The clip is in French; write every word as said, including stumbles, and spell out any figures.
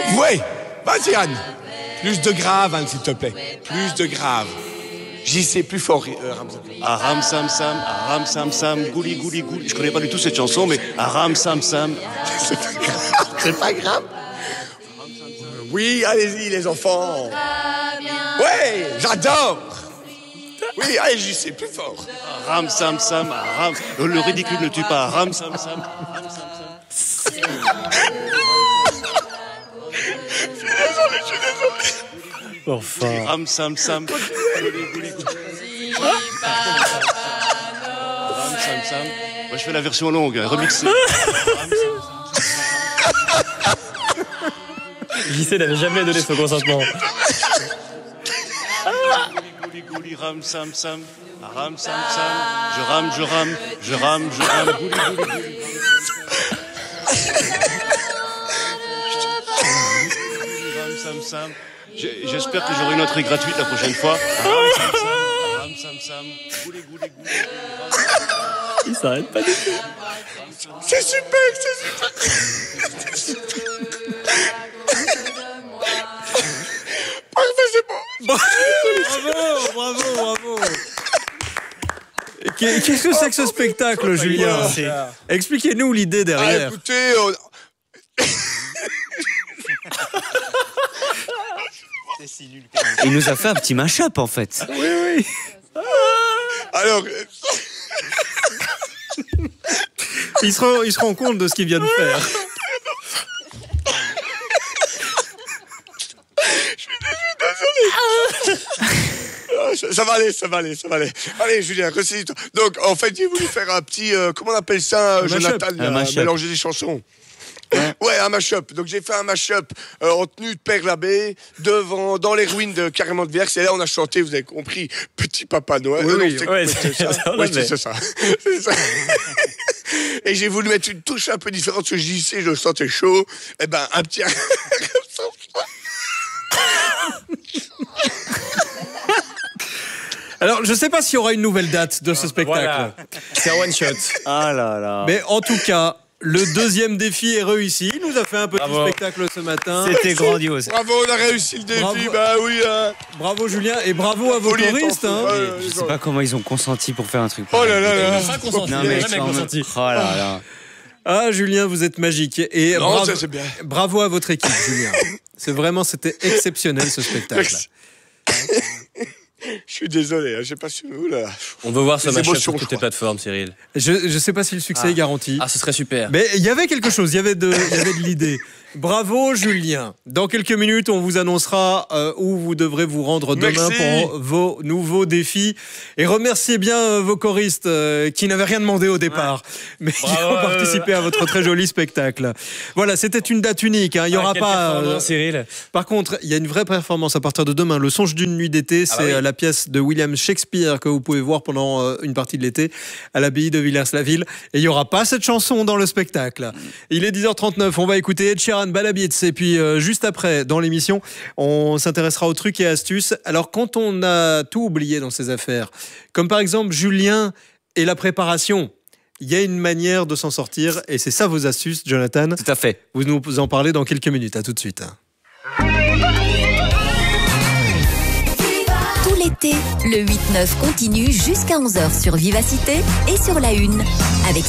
Ouais, vas-y Anne. Plus de grave, Anne, s'il te plaît. Plus de grave. J'y sais plus fort, euh, Ramzam. Aram Sam Sam, Aram Sam Sam, Gouli Gouli Gouli. Je connais pas du tout cette chanson, mais Aram Sam Sam. C'est pas grave. C'est pas grave. Oui, allez-y, les enfants. Ouais, j'adore. Oui, allez, j'y sais plus fort. Aram Sam Sam, Aram. Le ridicule ne tue pas. Aram Sam Sam, Aram Sam Sam. Je suis désolé, je suis désolé. Enfin. Aram Sam Sam. Gouli Gouli Gouli. Aram Sam Sam. Moi, je fais la version longue, remixée. Aram Sam Sam. J C n'avait jamais donné son consentement. Gouli Gouli Ram Sam Sam, Ram Sam Sam. Je rame, je rame, je rame, je rame. Gouli Gouli Gouli. Ram Sam Sam. J'ai- J'espère que j'aurai une entrée gratuite la prochaine fois. Ram Sam Sam, Ram Sam Sam. Gouli Gouli Gouli. Il s'arrête pas du tout. C'est super, c'est super. Parfait, c'est bon. Bravo, bravo, bravo. Qu'est-ce que c'est que ce spectacle, Julien? Expliquez-nous l'idée Ah, derrière. écoutez, on... Il nous a fait un petit mash-up en fait. Oui, oui. alors, Il se, rend, il se rend compte de ce qu'il vient de faire. Ah, ça, ça va aller, ça va aller, ça va aller. Allez, Julien, ressaisis-toi. Donc, en fait, j'ai voulu faire un petit, euh, comment on appelle ça, Un Jonathan, mash-up. là, Un mash-up. mélanger des chansons. Ouais, un mash-up. Donc j'ai fait un mash-up euh, en tenue de Père Labbé, devant, dans les ruines de Carrément de Vierge. Et là, on a chanté, vous avez compris, Petit Papa Noël. Oui, Euh, non, oui, c'est- ouais, c'est c'est- ça. on Ouais, l'avait. c'est ça. C'est ça. Et j'ai voulu mettre une touche un peu différente, parce que j'y sais, je le sentais chaud. Eh ben, un petit... Alors, je sais pas s'il y aura une nouvelle date de ce spectacle. Voilà. C'est un one shot. Ah là là. Mais en tout cas, le deuxième défi est réussi. Il nous a fait un petit Bravo. spectacle ce matin. C'était grandiose. Bravo, on a réussi le défi. Bravo. Bah oui, hein. Bravo Julien et bravo à vos Faut lui choristes. étendre. Hein. Ouais, Je ouais, sais pas comment ils ont consenti pour faire un truc. Oh là là Il là. n'a pas consenti. Non Il n'a mais jamais quand même- consenti. Oh là là. Ah Julien, vous êtes magique. Et Non, bravo, ça, c'est bien. bravo à votre équipe, Julien. C'est vraiment, c'était exceptionnel ce spectacle. Merci. Je suis désolé, hein, j'ai pas su. Oula. On veut voir ce Les match émotions, sur je toutes les crois. plateformes, Cyril. Je ne sais pas si le succès Ah. est garanti. Ah, ce serait super. Mais il y avait quelque chose, il y avait de, il y avait de l'idée. Bravo Julien. Dans quelques minutes, on vous annoncera euh, où vous devrez vous rendre demain Merci. pour vos nouveaux défis. Et remerciez bien euh, vos choristes euh, qui n'avaient rien demandé au départ, mais qui Bravo. ont participé à votre très joli spectacle. Voilà, c'était une date unique. Hein. Il y Ah, aura quelle pas. performance, euh, Cyril. Par contre, il y a une vraie performance à partir de demain. Le Songe d'une nuit d'été, c'est bah oui. euh, la pièce de William Shakespeare que vous pouvez voir pendant euh, une partie de l'été à l'abbaye de Villers-la-Ville. Et il n'y aura pas cette chanson dans le spectacle. Il est dix heures trente-neuf, on va écouter Ed Sheeran, Bad Habits. Et puis euh, juste après, dans l'émission, on s'intéressera aux trucs et astuces. Alors quand on a tout oublié dans ces affaires, comme par exemple Julien et la préparation, il y a une manière de s'en sortir. Et c'est ça vos astuces, Jonathan. Tout à fait. Vous nous en parlez dans quelques minutes. À tout de suite. Tout l'été, le huit neuf continue jusqu'à onze heures sur Vivacité et sur La Une, avec